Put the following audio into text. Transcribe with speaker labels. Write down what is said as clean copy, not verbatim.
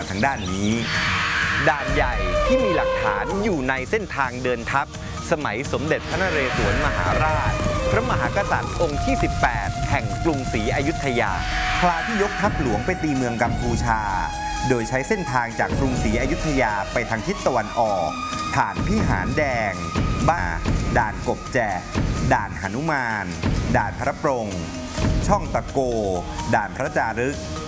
Speaker 1: ทางด้านนี้ด่านใหญ่ที่มีหลักฐานอยู่ในเส้นทางเดินทัพสมัยสมเด็จพระนเรศวรมหาราชพระมหากษัตริย์องค์ที่ 18 แห่งกรุงศรีอยุธยาพลาที่ยกทัพหลวงไปตีเมืองกัมพูชาโดยใช้เส้นทางจากกรุงศรีอยุธยาไปทางทิศตะวันออกผ่านพิหารแดงบ้าด่านกบแจกด่านหนุมานด่านพระปรงช่องตะโกด่านพระจารึก